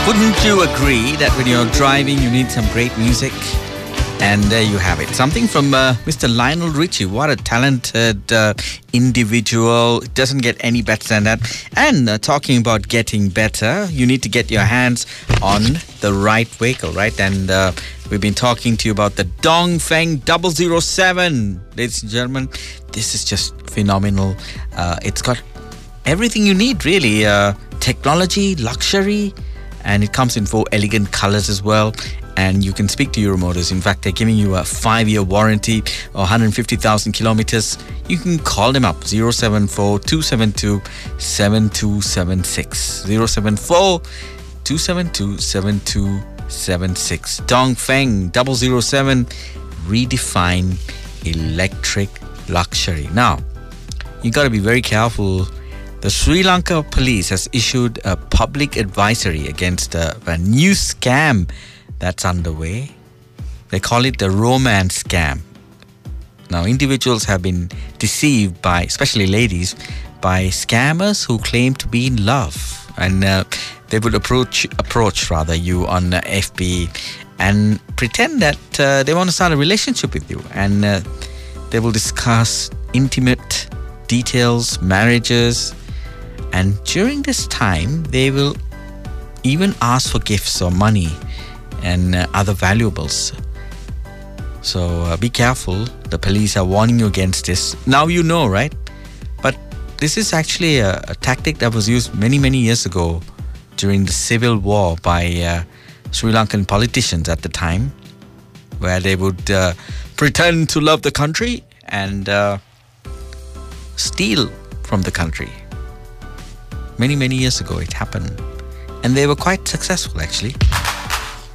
Wouldn't you agree that when you're driving, you need some great music? And there you have it. Something from Mr. Lionel Richie. What a talented individual. It doesn't get any better than that. And talking about getting better, you need to get your hands on the right vehicle, right? And we've been talking to you about the Dongfeng 007. Ladies and gentlemen, this is just phenomenal. It's got everything you need, really. Technology, luxury, and it comes in 4 elegant colors as well. And you can speak to Euromotors. In fact, they're giving you a 5-year warranty or 150,000 kilometers. You can call them up, 074-272-7276. 074-272-7276. Dongfeng 007, redefine electric luxury. Now, you got to be very careful. The Sri Lanka police has issued a public advisory against a new scam that's underway. They call it the romance scam. Now, individuals have been deceived by, especially ladies, by scammers who claim to be in love. And they would approach you on FB and pretend that they want to start a relationship with you. And they will discuss intimate details, marriages. And during this time, they will even ask for gifts or money and other valuables. So be careful. The police are warning you against this. Now you know, right? But this is actually a tactic that was used many, many years ago during the civil war by Sri Lankan politicians at the time, where they would pretend to love the country and steal from the country. Many, many years ago it happened. And they were quite successful, actually.